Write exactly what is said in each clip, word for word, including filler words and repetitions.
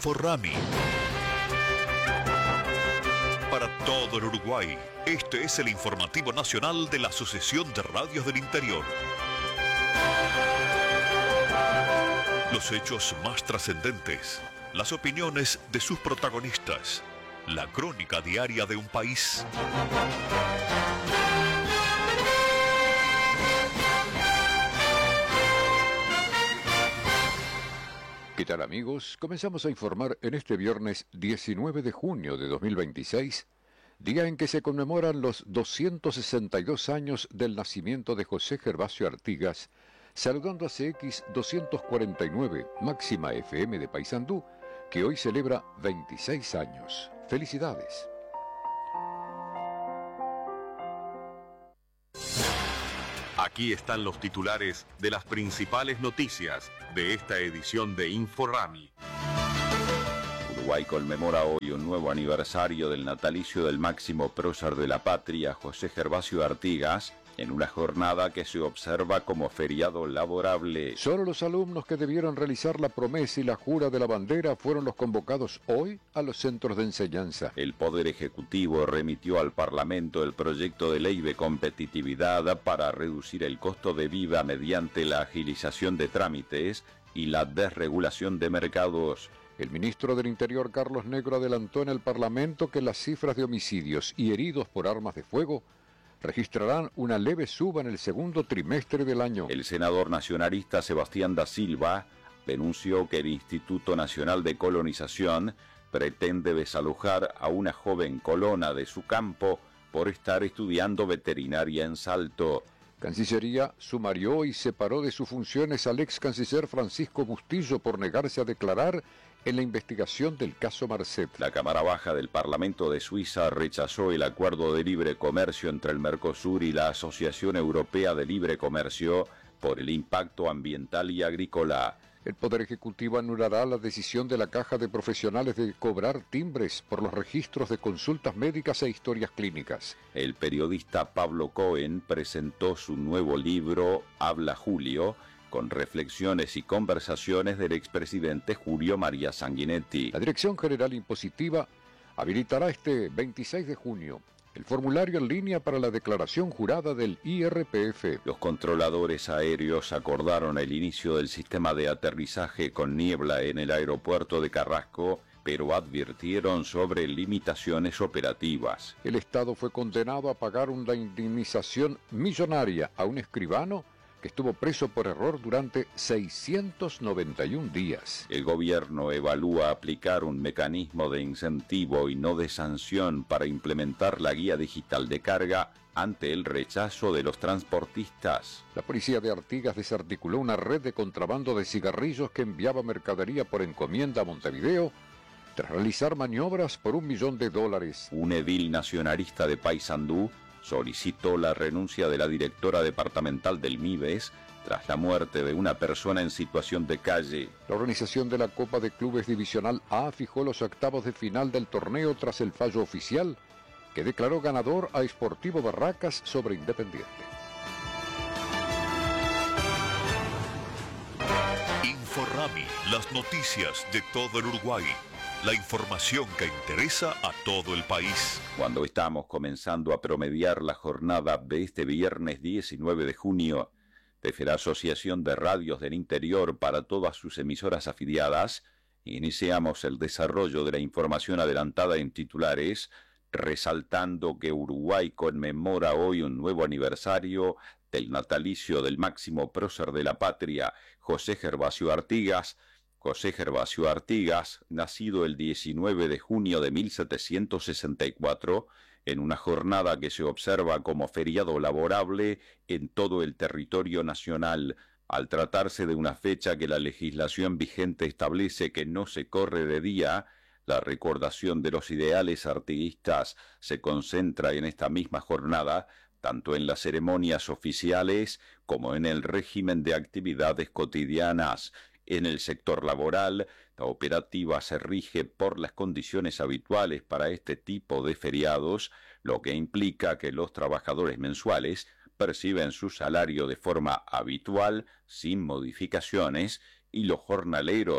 Inforami. Para todo el Uruguay, este es el informativo nacional de la Asociación de Radios del Interior. Los hechos más trascendentes, las opiniones de sus protagonistas, la crónica diaria de un país. ¿Qué tal, amigos? Comenzamos a informar en este viernes diecinueve de junio de dos mil veintiséis, día en que se conmemoran los doscientos sesenta y dos años del nacimiento de José Gervasio Artigas, saludando a C X doscientos cuarenta y nueve, máxima F M de Paysandú, que hoy celebra veintiséis años. ¡Felicidades! Aquí están los titulares de las principales noticias de esta edición de Inforami. Uruguay conmemora hoy un nuevo aniversario del natalicio del máximo prócer de la patria, José Gervasio Artigas, en una jornada que se observa como feriado laborable. Solo los alumnos que debieron realizar la promesa y la jura de la bandera fueron los convocados hoy a los centros de enseñanza. El Poder Ejecutivo remitió al Parlamento el proyecto de ley de competitividad para reducir el costo de vida mediante la agilización de trámites y la desregulación de mercados. El ministro del Interior, Carlos Negro, adelantó en el Parlamento que las cifras de homicidios y heridos por armas de fuego registrarán una leve suba en el segundo trimestre del año. El senador nacionalista Sebastián da Silva denunció que el Instituto Nacional de Colonización pretende desalojar a una joven colona de su campo por estar estudiando veterinaria en Salto. Cancillería sumarió y separó de sus funciones al ex canciller Francisco Bustillo por negarse a declarar en la investigación del caso Marcet. La Cámara Baja del Parlamento de Suiza rechazó el acuerdo de libre comercio entre el Mercosur y la Asociación Europea de Libre Comercio por el impacto ambiental y agrícola. El Poder Ejecutivo anulará la decisión de la Caja de Profesionales de cobrar timbres por los registros de consultas médicas e historias clínicas. El periodista Pablo Cohen presentó su nuevo libro Habla Julio, con reflexiones y conversaciones del expresidente Julio María Sanguinetti. La Dirección General Impositiva habilitará este veintiséis de junio el formulario en línea para la declaración jurada del I R P F. Los controladores aéreos acordaron el inicio del sistema de aterrizaje con niebla en el aeropuerto de Carrasco, pero advirtieron sobre limitaciones operativas. El Estado fue condenado a pagar una indemnización millonaria a un escribano que estuvo preso por error durante seiscientos noventa y un días. El gobierno evalúa aplicar un mecanismo de incentivo y no de sanción para implementar la guía digital de carga ante el rechazo de los transportistas. La policía de Artigas desarticuló una red de contrabando de cigarrillos que enviaba mercadería por encomienda a Montevideo tras realizar maniobras por un millón de dólares. Un edil nacionalista de Paysandú solicitó la renuncia de la directora departamental del MIBES tras la muerte de una persona en situación de calle. La organización de la Copa de Clubes Divisional A fijó los octavos de final del torneo tras el fallo oficial que declaró ganador a Sportivo Barracas sobre Independiente. Inforami, las noticias de todo el Uruguay. La información que interesa a todo el país. Cuando estamos comenzando a promediar la jornada de este viernes diecinueve de junio, desde la Asociación de Radios del Interior para todas sus emisoras afiliadas, iniciamos el desarrollo de la información adelantada en titulares, resaltando que Uruguay conmemora hoy un nuevo aniversario del natalicio del máximo prócer de la patria, José Gervasio Artigas. José Gervasio Artigas, nacido el diecinueve de junio de mil setecientos sesenta y cuatro, en una jornada que se observa como feriado laborable en todo el territorio nacional, al tratarse de una fecha que la legislación vigente establece que no se corre de día. La recordación de los ideales artiguistas se concentra en esta misma jornada, tanto en las ceremonias oficiales como en el régimen de actividades cotidianas. En el sector laboral, la operativa se rige por las condiciones habituales para este tipo de feriados, lo que implica que los trabajadores mensuales perciben su salario de forma habitual, sin modificaciones, y los jornaleros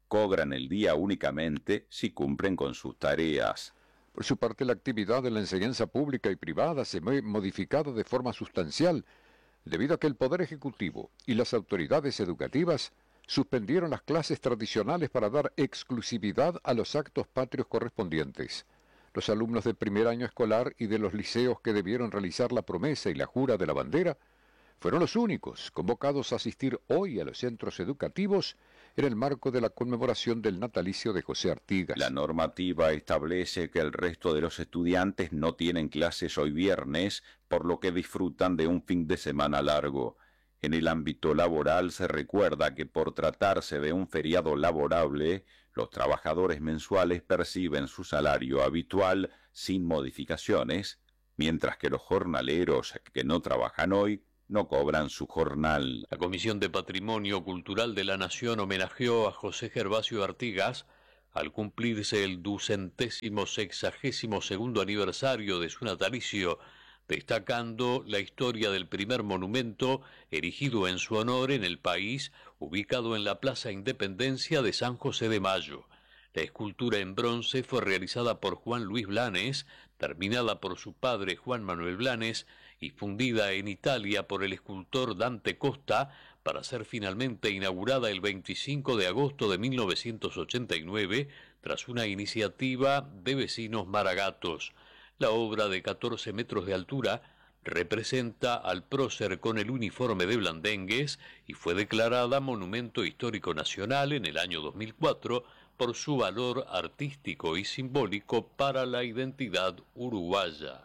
cobran el día únicamente si cumplen con sus tareas. Por su parte, la actividad de la enseñanza pública y privada se ha modificado de forma sustancial debido a que el Poder Ejecutivo y las autoridades educativas suspendieron las clases tradicionales para dar exclusividad a los actos patrios correspondientes. Los alumnos del primer año escolar y de los liceos que debieron realizar la promesa y la jura de la bandera fueron los únicos convocados a asistir hoy a los centros educativos en el marco de la conmemoración del natalicio de José Artigas. La normativa establece que el resto de los estudiantes no tienen clases hoy viernes, por lo que disfrutan de un fin de semana largo. En el ámbito laboral se recuerda que por tratarse de un feriado laborable, los trabajadores mensuales perciben su salario habitual sin modificaciones, mientras que los jornaleros que no trabajan hoy no cobran su jornal. La Comisión de Patrimonio Cultural de la Nación homenajeó a José Gervasio Artigas al cumplirse el ducentésimo sexagésimo segundo aniversario de su natalicio, destacando la historia del primer monumento erigido en su honor en el país, ubicado en la Plaza Independencia de San José de Mayo. La escultura en bronce fue realizada por Juan Luis Blanes, terminada por su padre Juan Manuel Blanes y fundida en Italia por el escultor Dante Costa, para ser finalmente inaugurada el veinticinco de agosto de mil novecientos ochenta y nueve, tras una iniciativa de vecinos maragatos. La obra, de catorce metros de altura, representa al prócer con el uniforme de blandengues y fue declarada Monumento Histórico Nacional en el año dos mil cuatro por su valor artístico y simbólico para la identidad uruguaya.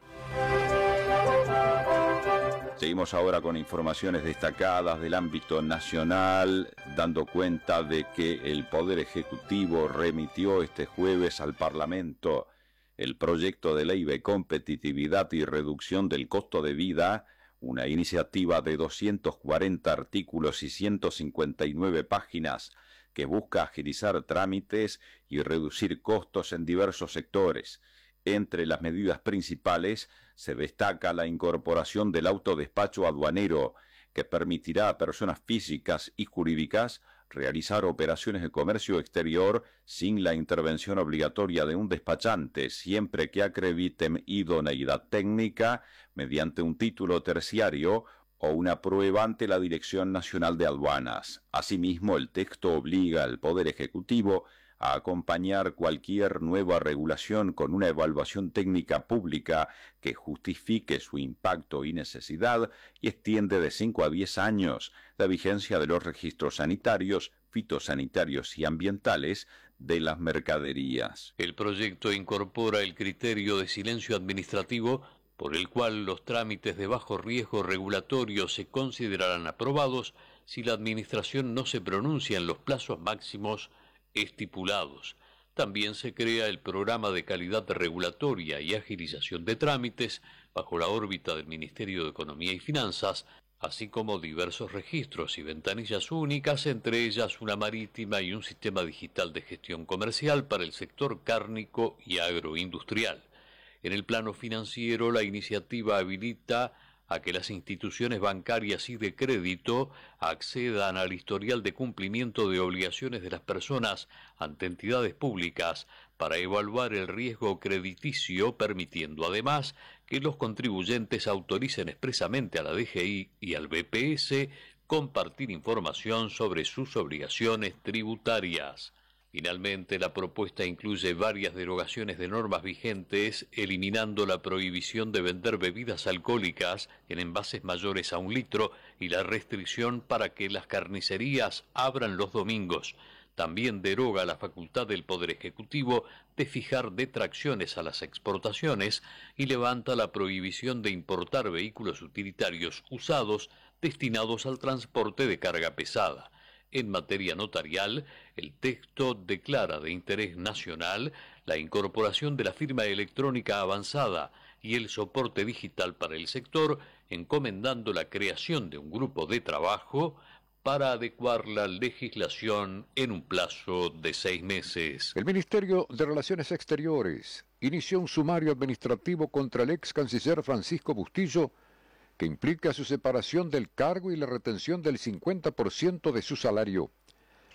Seguimos ahora con informaciones destacadas del ámbito nacional, dando cuenta de que el Poder Ejecutivo remitió este jueves al Parlamento el proyecto de ley de competitividad y reducción del costo de vida, una iniciativa de doscientos cuarenta artículos y ciento cincuenta y nueve páginas que busca agilizar trámites y reducir costos en diversos sectores. Entre las medidas principales se destaca la incorporación del autodespacho aduanero, que permitirá a personas físicas y jurídicas realizar operaciones de comercio exterior sin la intervención obligatoria de un despachante, siempre que acrediten idoneidad técnica mediante un título terciario o una prueba ante la Dirección Nacional de Aduanas. Asimismo, el texto obliga al Poder Ejecutivo a acompañar cualquier nueva regulación con una evaluación técnica pública que justifique su impacto y necesidad, y extiende de cinco a diez años la vigencia de los registros sanitarios, fitosanitarios y ambientales de las mercaderías. El proyecto incorpora el criterio de silencio administrativo, por el cual los trámites de bajo riesgo regulatorio se considerarán aprobados si la Administración no se pronuncia en los plazos máximos estipulados. También se crea el programa de calidad regulatoria y agilización de trámites bajo la órbita del Ministerio de Economía y Finanzas, así como diversos registros y ventanillas únicas, entre ellas una marítima y un sistema digital de gestión comercial para el sector cárnico y agroindustrial. En el plano financiero, la iniciativa habilita a que las instituciones bancarias y de crédito accedan al historial de cumplimiento de obligaciones de las personas ante entidades públicas para evaluar el riesgo crediticio, permitiendo además que los contribuyentes autoricen expresamente a la D G I y al B P S compartir información sobre sus obligaciones tributarias. Finalmente, la propuesta incluye varias derogaciones de normas vigentes, eliminando la prohibición de vender bebidas alcohólicas en envases mayores a un litro y la restricción para que las carnicerías abran los domingos. También deroga la facultad del Poder Ejecutivo de fijar detracciones a las exportaciones y levanta la prohibición de importar vehículos utilitarios usados destinados al transporte de carga pesada. En materia notarial, el texto declara de interés nacional la incorporación de la firma electrónica avanzada y el soporte digital para el sector, encomendando la creación de un grupo de trabajo para adecuar la legislación en un plazo de seis meses. El Ministerio de Relaciones Exteriores inició un sumario administrativo contra el ex canciller Francisco Bustillo, que implica su separación del cargo y la retención del cincuenta por ciento de su salario.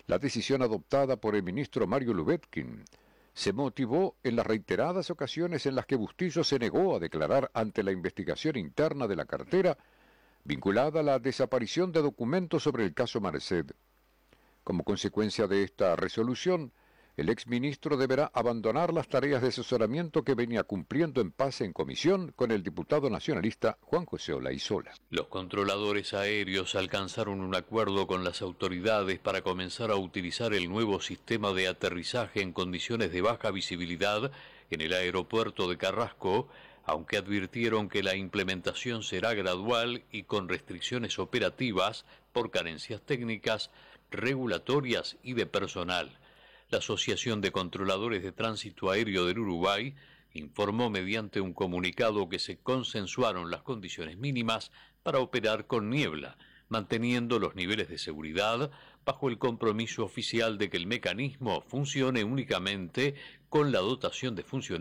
La decisión adoptada por el ministro Mario Lubetkin se motivó en las reiteradas ocasiones en las que Bustillo se negó a declarar ante la investigación interna de la cartera vinculada a la desaparición de documentos sobre el caso Marced. Como consecuencia de esta resolución, el exministro deberá abandonar las tareas de asesoramiento que venía cumpliendo en paz en comisión con el diputado nacionalista Juan José Olaizola. Los controladores aéreos alcanzaron un acuerdo con las autoridades para comenzar a utilizar el nuevo sistema de aterrizaje en condiciones de baja visibilidad en el aeropuerto de Carrasco, aunque advirtieron que la implementación será gradual y con restricciones operativas por carencias técnicas, regulatorias y de personal. La Asociación de Controladores de Tránsito Aéreo del Uruguay informó mediante un comunicado que se consensuaron las condiciones mínimas para operar con niebla, manteniendo los niveles de seguridad bajo el compromiso oficial de que el mecanismo funcione únicamente con la dotación de funcionarios